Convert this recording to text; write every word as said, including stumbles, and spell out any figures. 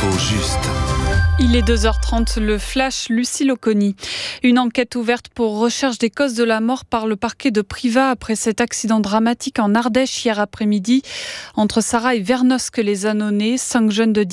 L'info juste. Il est deux heures trente, le flash, Lucie Loconi. Une enquête ouverte pour recherche des causes de la mort par le parquet de Privas après cet accident dramatique en Ardèche hier après-midi entre Sarraz et Vernosque-les-Annonay. Cinq jeunes de